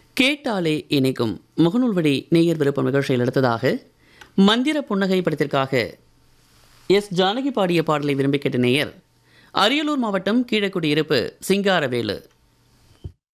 கேட்டாலே இணைக்கும் முகநூல்வழி நேயர் விருப்பம் நிகழ்ச்சியில் அடுத்ததாக மந்திர புன்னகை படத்திற்காக ஜானகி பாடிய பாடலை விரும்பி கேட்ட நேயர் அரியலூர் மாவட்டம் கீழக்குடியிருப்பு சிங்காரவேலு.